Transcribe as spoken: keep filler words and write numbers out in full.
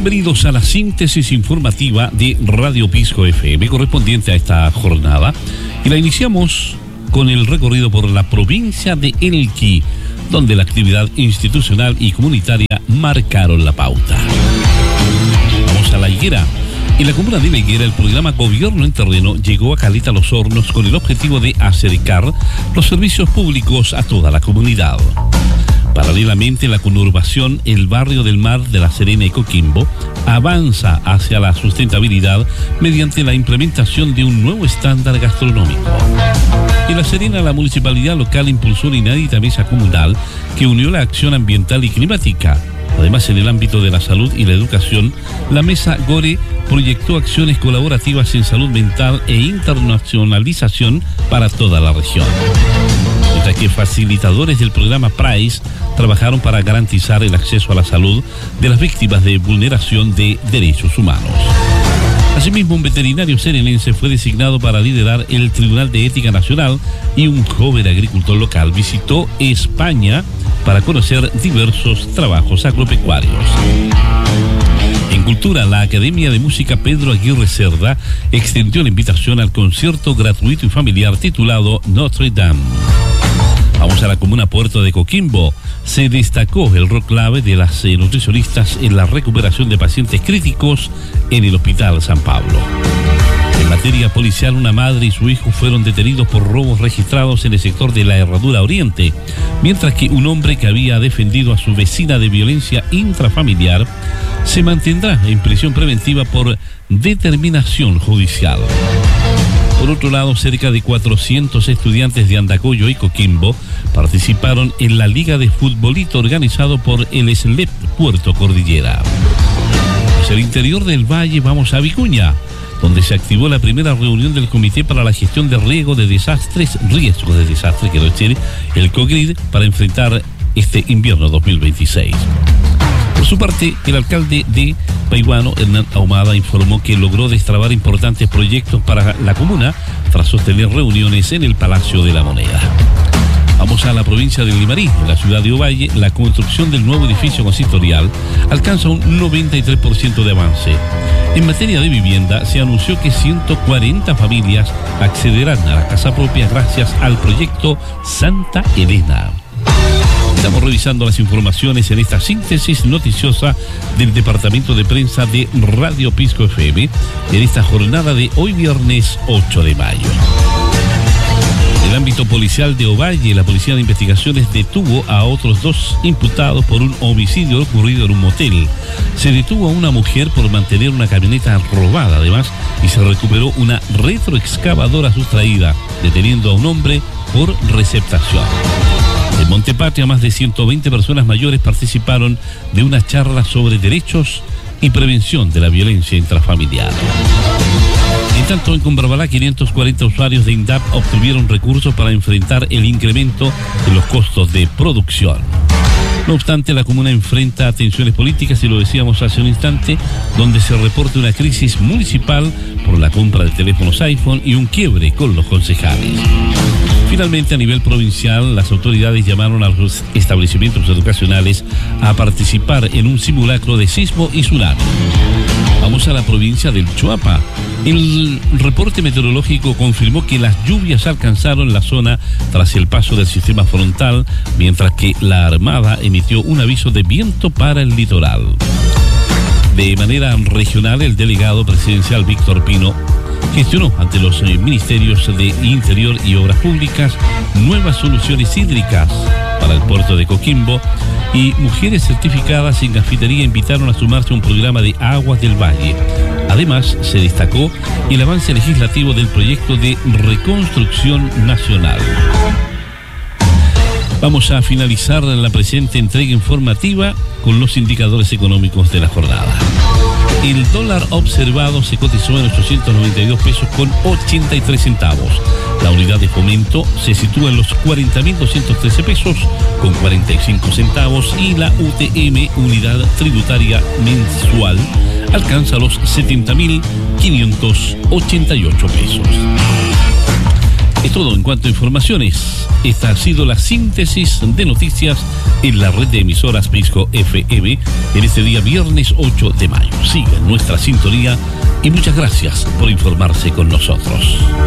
Bienvenidos a la síntesis informativa de Radio Pisco F M correspondiente a esta jornada y la iniciamos con el recorrido por la provincia de Elqui, donde la actividad institucional y comunitaria marcaron la pauta. Vamos a La Higuera. En la comuna de La Higuera, el programa Gobierno en Terreno llegó a Caleta Los Hornos con el objetivo de acercar los servicios públicos a toda la comunidad. Paralelamente, la conurbación, el barrio del Mar de La Serena y Coquimbo avanza hacia la sustentabilidad mediante la implementación de un nuevo estándar gastronómico. En La Serena, la municipalidad local impulsó una inédita mesa comunal que unió la acción ambiental y climática. Además, en el ámbito de la salud y la educación, la Mesa Gore proyectó acciones colaborativas en salud mental e internacionalización para toda la región. Mientras que facilitadores del programa PRICE trabajaron para garantizar el acceso a la salud de las víctimas de vulneración de derechos humanos. Asimismo, un veterinario serenense fue designado para liderar el Tribunal de Ética Nacional y un joven agricultor local visitó España para conocer diversos trabajos agropecuarios. En cultura, la Academia de Música Pedro Aguirre Cerda extendió la invitación al concierto gratuito y familiar titulado Notre Dame. Vamos a la comuna Puerto de Coquimbo. Se destacó el rol clave de las eh, nutricionistas en la recuperación de pacientes críticos en el Hospital San Pablo. En materia policial, una madre y su hijo fueron detenidos por robos registrados en el sector de la Herradura Oriente, mientras que un hombre que había defendido a su vecina de violencia intrafamiliar se mantendrá en prisión preventiva por determinación judicial. Por otro lado, cerca de cuatrocientos estudiantes de Andacollo y Coquimbo participaron en la Liga de Futbolito organizado por el S L E P Puerto Cordillera. Hacia el interior del valle vamos a Vicuña, donde se activó la primera reunión del Comité para la Gestión de Riesgo de Desastres, Riesgo de Desastres, quiero decir, el COGRID, para enfrentar este invierno dos mil veintiséis. Por su parte, el alcalde de Paihuano, Hernán Ahumada, informó que logró destrabar importantes proyectos para la comuna tras sostener reuniones en el Palacio de la Moneda. Vamos a la provincia de Limarí. En la ciudad de Ovalle, la construcción del nuevo edificio consistorial alcanza un noventa y tres por ciento de avance. En materia de vivienda, se anunció que ciento cuarenta familias accederán a la casa propia gracias al proyecto Santa Elena. Estamos revisando las informaciones en esta síntesis noticiosa del Departamento de Prensa de Radio Pisco F M en esta jornada de hoy viernes ocho de mayo. En el ámbito policial de Ovalle, la Policía de Investigaciones detuvo a otros dos imputados por un homicidio ocurrido en un motel. Se detuvo a una mujer por mantener una camioneta robada, además, y se recuperó una retroexcavadora sustraída, deteniendo a un hombre por receptación. En Montepatria, más de ciento veinte personas mayores participaron de una charla sobre derechos y prevención de la violencia intrafamiliar. En tanto, en Combrabalá, quinientos cuarenta usuarios de INDAP obtuvieron recursos para enfrentar el incremento de los costos de producción. No obstante, la comuna enfrenta tensiones políticas, y lo decíamos hace un instante, donde se reporta una crisis municipal por la compra de teléfonos iPhone y un quiebre con los concejales. Finalmente, a nivel provincial, las autoridades llamaron a los establecimientos educacionales a participar en un simulacro de sismo y tsunami. Vamos a la provincia del Choapa. El reporte meteorológico confirmó que las lluvias alcanzaron la zona tras el paso del sistema frontal, mientras que la Armada emitió un aviso de viento para el litoral. De manera regional, el delegado presidencial Víctor Pino gestionó ante los eh, ministerios de Interior y Obras Públicas nuevas soluciones hídricas para el puerto de Coquimbo, y mujeres certificadas en cafetería invitaron a sumarse a un programa de aguas del valle. Además, se destacó el avance legislativo del proyecto de reconstrucción nacional. Vamos a finalizar la presente entrega informativa con los indicadores económicos de la jornada. El dólar observado se cotizó en ochocientos noventa y dos pesos con ochenta y tres centavos. La unidad de fomento se sitúa en los cuarenta mil doscientos trece pesos con cuarenta y cinco centavos y la U T M, unidad tributaria mensual, alcanza los setenta mil quinientos ochenta y ocho pesos. Es todo en cuanto a informaciones. Esta ha sido la síntesis de noticias en la red de emisoras Pisco F M en este día viernes ocho de mayo. Siga en nuestra sintonía y muchas gracias por informarse con nosotros.